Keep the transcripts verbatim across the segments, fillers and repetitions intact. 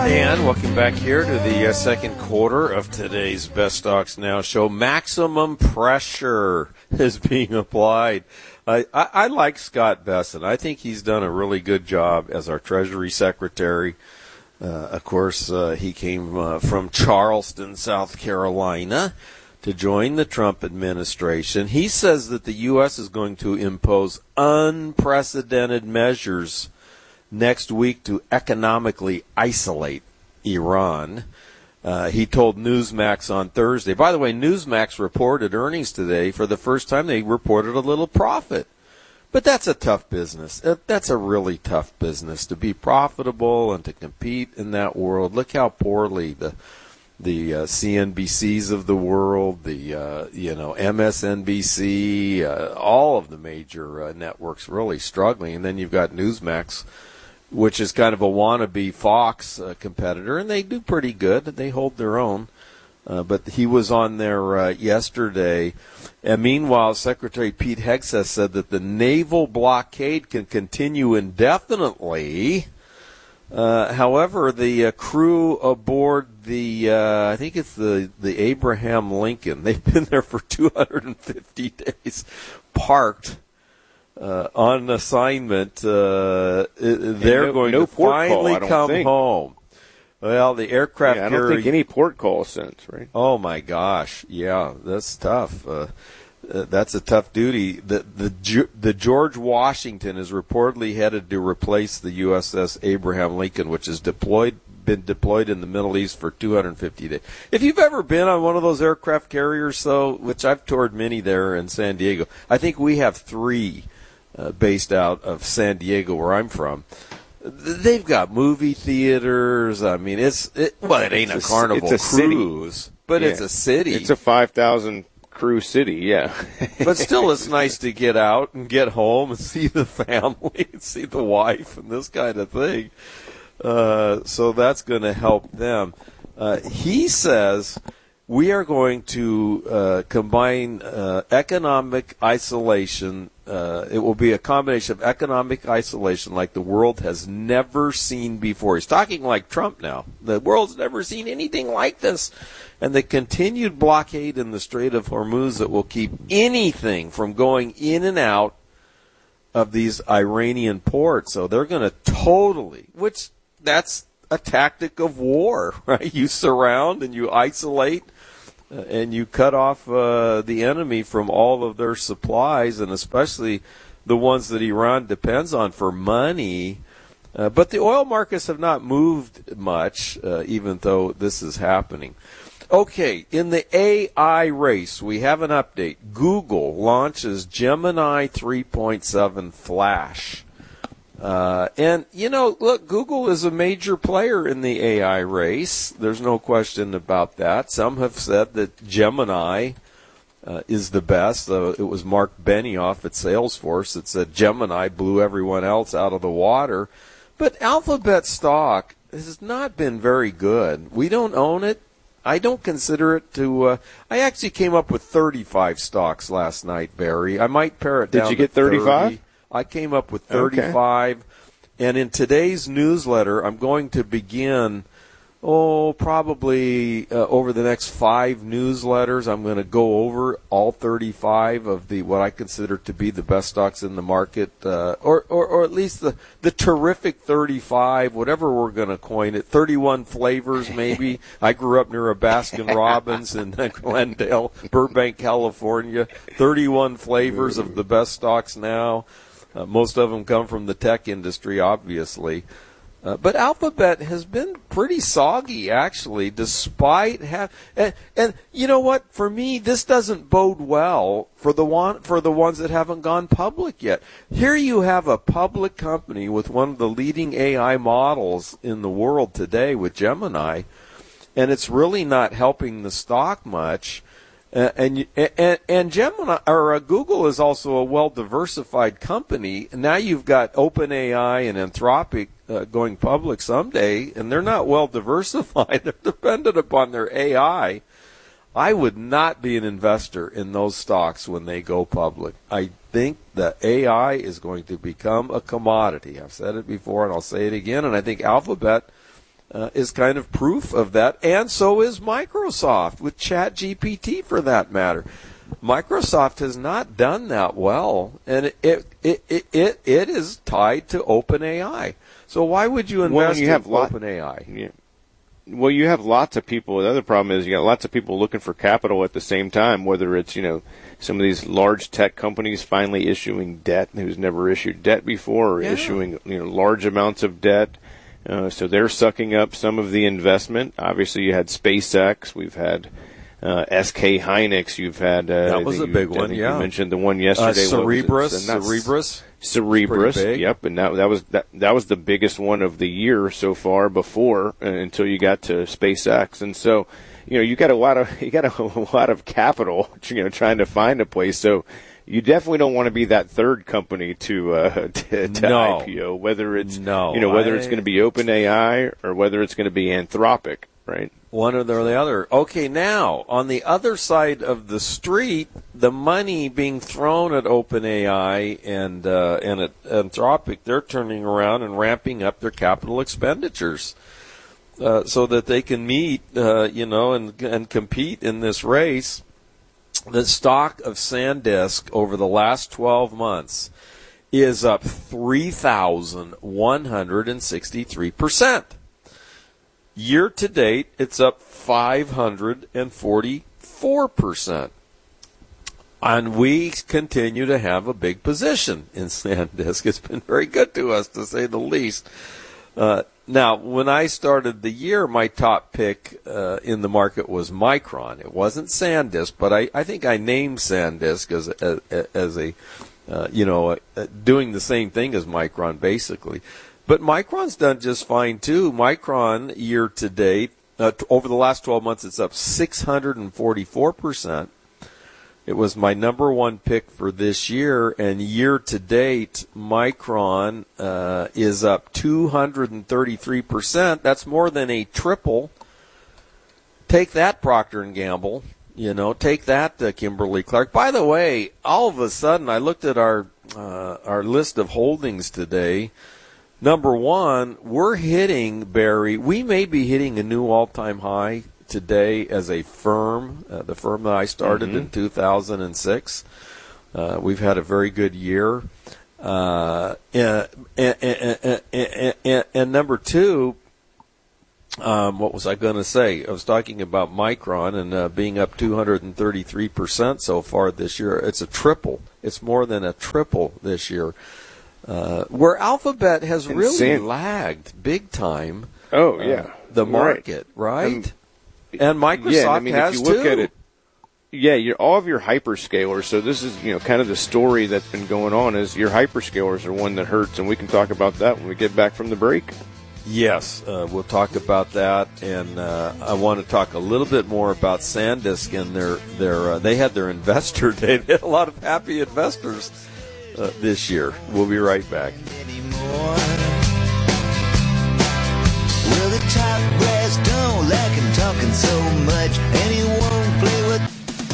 Dan, welcome back here to the uh, second quarter of today's Best Stocks Now show. Maximum pressure is being applied. I, I, I like Scott Bessent. I think he's done a really good job as our Treasury Secretary. Uh, of course, uh, he came uh, from Charleston, South Carolina, to join the Trump administration. He says that the U S is going to impose unprecedented measures next week to economically isolate Iran. Uh, he told Newsmax on Thursday. By the way, Newsmax reported earnings today. For the first time, they reported a little profit. But that's a tough business. That's a really tough business to be profitable and to compete in that world. Look how poorly the the uh, C N B Cs of the world, the uh, you know M S N B C, uh, all of the major uh, networks really struggling. And then you've got Newsmax, which is kind of a wannabe Fox uh, competitor, and they do pretty good. They hold their own. Uh, but he was on there uh, yesterday. And meanwhile, Secretary Pete Hegseth said that the naval blockade can continue indefinitely. Uh, however, the uh, crew aboard the, uh, I think it's the, the Abraham Lincoln, they've been there for two hundred fifty days, parked Uh, on assignment, uh, they're no, going no to finally call, come think. home. Well, the aircraft yeah, I carrier. don't think any port call since, right? Oh my gosh, yeah, that's tough. Uh, uh, that's a tough duty. The the the George Washington is reportedly headed to replace the U S S Abraham Lincoln, which is deployed been deployed in the Middle East for two hundred fifty days. If you've ever been on one of those aircraft carriers, though, which I've toured many there in San Diego, I think we have three. Uh, based out of San Diego, where I'm from. They've got movie theaters. I mean, it's it, well, it ain't it's a, a carnival it's a cruise, city. but yeah. it's a city. It's a five thousand crew city, yeah. But still, it's nice to get out and get home and see the family, and see the wife, and this kind of thing. Uh, so that's going to help them. Uh, he says we are going to uh, combine uh, economic isolation. Uh, it will be a combination of economic isolation like the world has never seen before. He's talking like Trump now. The world's never seen anything like this. And the continued blockade in the Strait of Hormuz that will keep anything from going in and out of these Iranian ports. So they're going to totally, which that's a tactic of war, right? You surround and you isolate. Uh, and you cut off uh, the enemy from all of their supplies, and especially the ones that Iran depends on for money. Uh, but the oil markets have not moved much, uh, even though this is happening. Okay, in the A I race, we have an update. Google launches Gemini three point seven Flash. Uh, and, you know, look, Google is a major player in the A I race. There's no question about that. Some have said that Gemini uh, is the best. Uh, it was Mark Benioff at Salesforce that said Gemini blew everyone else out of the water. But Alphabet stock has not been very good. We don't own it. I don't consider it to uh, – I actually came up with thirty-five stocks last night, Barry. I might pare it Did down you get to thirty. thirty-five? I came up with thirty-five, okay. And in today's newsletter, I'm going to begin, oh, probably uh, over the next five newsletters, I'm going to go over all thirty-five of the what I consider to be the best stocks in the market, uh, or, or or at least the the terrific thirty-five, whatever we're going to coin it, thirty-one flavors maybe. I grew up near a Baskin Robbins in Glendale, Burbank, California. thirty-one flavors of the best stocks now. Uh, most of them come from the tech industry, obviously. Uh, but Alphabet has been pretty soggy, actually, despite have and, and you know what? For me, this doesn't bode well for the one for the ones that haven't gone public yet. Here you have a public company with one of the leading A I models in the world today with Gemini, and it's really not helping the stock much. Uh, and, and and Gemini or uh, Google is also a well-diversified company. Now you've got OpenAI and Anthropic uh, going public someday, and they're not well-diversified. They're dependent upon their A I. I would not be an investor in those stocks when they go public. I think that A I is going to become a commodity. I've said it before, and I'll say it again. And I think Alphabet uh, is kind of proof of that, and so is Microsoft with ChatGPT, for that matter. Microsoft has not done that well, and it it it it, it, it is tied to OpenAI. So why would you invest well, you in have lot, OpenAI? Yeah. Well, you have lots of people. The other problem is you got lots of people looking for capital at the same time, whether it's, you know, some of these large tech companies finally issuing debt who's never issued debt before, or yeah. issuing, you know, large amounts of debt. Uh, so they're sucking up some of the investment. Obviously, you had SpaceX. We've had uh, S K Hynix. You've had uh, that was a you, big I one. think Yeah, you mentioned the one yesterday. Uh, Cerebras. Cerebras. Cerebras. Cerebras. Yep, and that that was that that was the biggest one of the year so far. Before uh, until you got to SpaceX, and so. You know, you got a lot of you got a, a lot of capital, you know, trying to find a place. So you definitely don't want to be that third company to uh, to, to no. I P O. Whether it's no, you know whether I... it's going to be OpenAI or whether it's going to be Anthropic, right? One or the other. Okay, now on the other side of the street, the money being thrown at OpenAI and uh, and at Anthropic, they're turning around and ramping up their capital expenditures. Uh, so that they can meet, uh, you know, and and compete in this race. The stock of SanDisk over the last twelve months is up three thousand one hundred sixty-three percent. Year to date, it's up five hundred forty-four percent. And we continue to have a big position in SanDisk. It's been very good to us, to say the least. Uh, Now, when I started the year, my top pick uh, in the market was Micron. It wasn't SanDisk, but I, I think I named SanDisk as a, as a uh, you know, uh, doing the same thing as Micron, basically. But Micron's done just fine, too. Micron, year to date, uh, t- over the last twelve months, it's up six hundred forty-four percent. It was my number one pick for this year, and year to date, Micron uh, is up two hundred thirty-three percent. That's more than a triple. Take that, Procter and Gamble. You know, take that, uh, Kimberly Clark. By the way, all of a sudden, I looked at our uh, our list of holdings today. Number one, we're hitting, Barry. We may be hitting a new all-time high today as a firm, uh, the firm that I started mm-hmm. in two thousand six. Uh, we've had a very good year. Uh, and, and, and, and, and, and number two, um, what was I going to say? I was talking about Micron and uh, being up two hundred thirty-three percent so far this year. It's a triple. It's more than a triple this year. Uh, where Alphabet has Insane. really lagged big time. Oh, yeah. Uh, the market, right? right? Um, And Microsoft yeah, I mean, has if you look too. At it, yeah, you're, all of your hyperscalers. So this is, you know, kind of the story that's been going on is your hyperscalers are one that hurts, and we can talk about that when we get back from the break. Yes, uh, we'll talk about that, and uh, I want to talk a little bit more about SanDisk and their their. Uh, they had their investor day. They had a lot of happy investors uh, this year. We'll be right back. Well, the top brass don't like him talking so much, and he won't play with.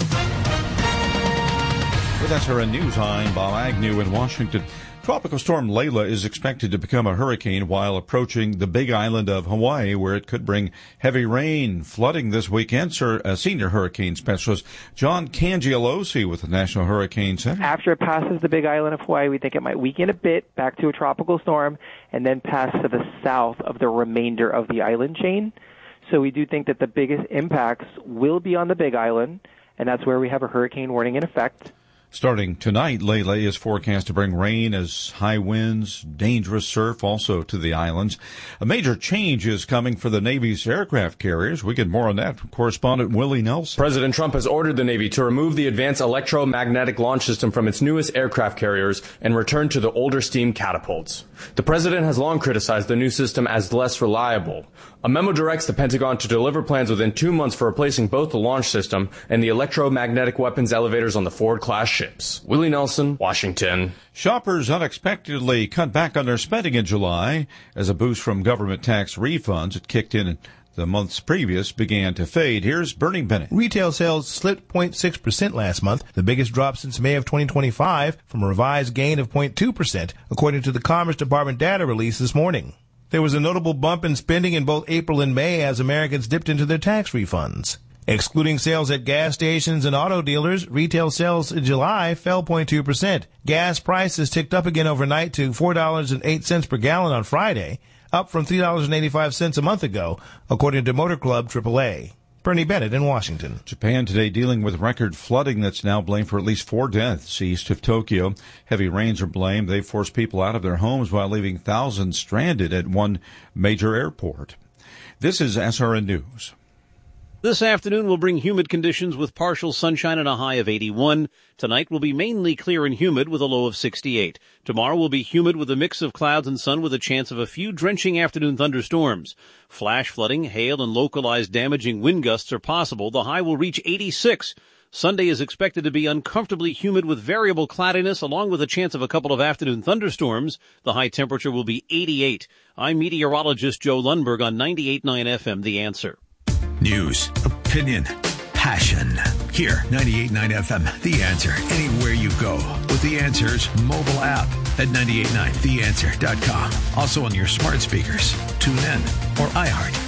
With S R N News, I'm Bob Agnew in Washington. Tropical storm Layla is expected to become a hurricane while approaching the Big Island of Hawaii, where it could bring heavy rain, flooding this weekend. Sir, uh, senior hurricane specialist John Cangialosi with the National Hurricane Center. After it passes the Big Island of Hawaii, we think it might weaken a bit back to a tropical storm and then pass to the south of the remainder of the island chain. So we do think that the biggest impacts will be on the Big Island, and that's where we have a hurricane warning in effect. Starting tonight, Layla is forecast to bring rain as high winds, dangerous surf also to the islands. A major change is coming for the Navy's aircraft carriers. We get more on that from correspondent Willie Nelson. President Trump has ordered the Navy to remove the Advanced Electromagnetic Launch System from its newest aircraft carriers and return to the older steam catapults. The president has long criticized the new system as less reliable. A memo directs the Pentagon to deliver plans within two months for replacing both the launch system and the electromagnetic weapons elevators on the Ford-class ships. Willie Nelson, Washington. Shoppers unexpectedly cut back on their spending in July as a boost from government tax refunds that kicked in the months previous began to fade. Here's Bernie Bennett. Retail sales slipped zero point six percent last month, the biggest drop since May of twenty twenty-five, from a revised gain of zero point two percent, according to the Commerce Department data released this morning. There was a notable bump in spending in both April and May as Americans dipped into their tax refunds. Excluding sales at gas stations and auto dealers, retail sales in July fell zero point two percent. Gas prices ticked up again overnight to four dollars and eight cents per gallon on Friday, up from three dollars and eighty-five cents a month ago, according to Motor Club triple A. Bernie Bennett in Washington. Japan today dealing with record flooding that's now blamed for at least four deaths east of Tokyo. Heavy rains are blamed. They forced people out of their homes while leaving thousands stranded at one major airport. This is S R N News. This afternoon will bring humid conditions with partial sunshine and a high of eighty-one. Tonight will be mainly clear and humid with a low of sixty-eight. Tomorrow will be humid with a mix of clouds and sun with a chance of a few drenching afternoon thunderstorms. Flash flooding, hail, and localized damaging wind gusts are possible. The high will reach eighty-six. Sunday is expected to be uncomfortably humid with variable cloudiness along with a chance of a couple of afternoon thunderstorms. The high temperature will be eighty-eight. I'm meteorologist Joe Lundberg on ninety-eight point nine F M, The Answer. News, opinion, passion. Here, ninety-eight point nine F M, The Answer. Anywhere you go with The Answer's mobile app at ninety-eight point nine the answer dot com. Also on your smart speakers. Tune in or iHeart.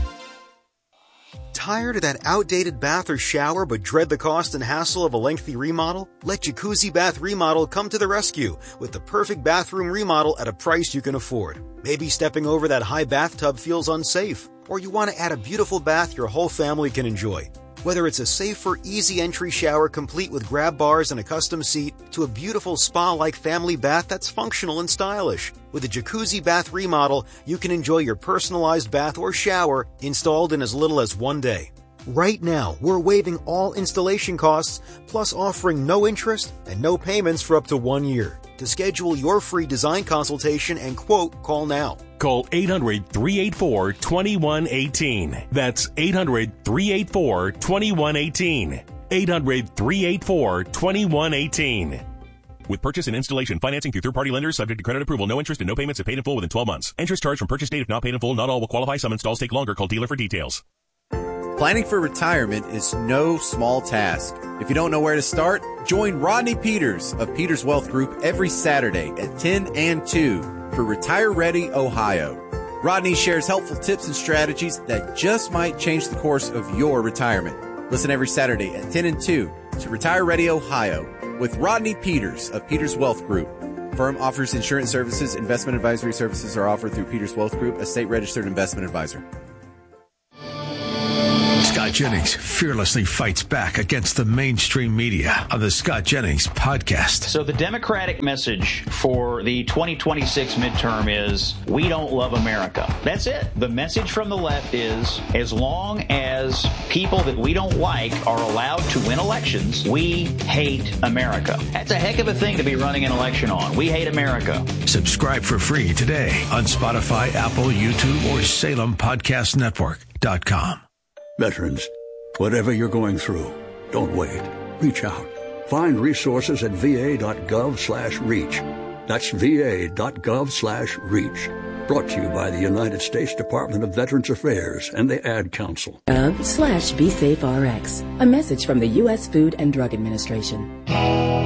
Tired of that outdated bath or shower but dread the cost and hassle of a lengthy remodel? Let Jacuzzi Bath Remodel come to the rescue with the perfect bathroom remodel at a price you can afford. Maybe stepping over that high bathtub feels unsafe, or you want to add a beautiful bath your whole family can enjoy. Whether it's a safer, easy entry shower complete with grab bars and a custom seat, to a beautiful spa-like family bath that's functional and stylish. With a Jacuzzi Bath Remodel, you can enjoy your personalized bath or shower installed in as little as one day. Right now, we're waiving all installation costs, plus offering no interest and no payments for up to one year. To schedule your free design consultation and quote, call now. Call eight hundred, three eight four, two one one eight. That's eight hundred, three eight four, two one one eight. eight hundred, three eight four, two one one eight. With purchase and installation financing through third-party lenders subject to credit approval, no interest and no payments if paid in full within twelve months. Interest charged from purchase date if not paid in full. Not all will qualify. Some installs take longer. Call dealer for details. Planning for retirement is no small task. If you don't know where to start, join Rodney Peters of Peters Wealth Group every Saturday at ten and two for Retire Ready Ohio. Rodney shares helpful tips and strategies that just might change the course of your retirement. Listen every Saturday at ten and two to Retire Ready Ohio with Rodney Peters of Peters Wealth Group. Firm offers insurance services. Investment advisory services are offered through Peters Wealth Group, a state-registered investment advisor. Scott Jennings fearlessly fights back against the mainstream media on the Scott Jennings podcast. So the Democratic message for the twenty twenty-six midterm is, we don't love America. That's it. The message from the left is, as long as people that we don't like are allowed to win elections, we hate America. That's a heck of a thing to be running an election on. We hate America. Subscribe for free today on Spotify, Apple, YouTube, or Salem Podcast Network dot com. Veterans, whatever you're going through, don't wait. Reach out. Find resources at va.gov slash reach. That's va.gov slash reach. Brought to you by the United States Department of Veterans Affairs and the Ad Council. Gov slash BeSafeRx. A message from the U S Food and Drug Administration.